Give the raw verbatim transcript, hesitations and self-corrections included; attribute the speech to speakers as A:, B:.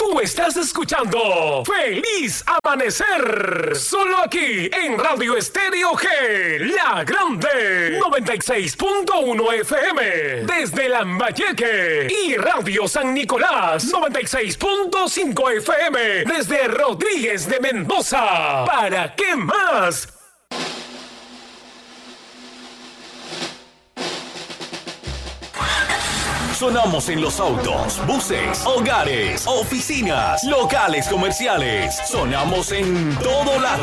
A: Tú estás escuchando Feliz Amanecer, solo aquí en Radio Estéreo G, La Grande, noventa y seis punto uno F M, desde Lambayeque, y Radio San Nicolás, noventa y seis punto cinco F M, desde Rodríguez de Mendoza. ¿Para qué más?
B: Sonamos en los autos, buses, hogares, oficinas, locales comerciales. Sonamos en todo lado.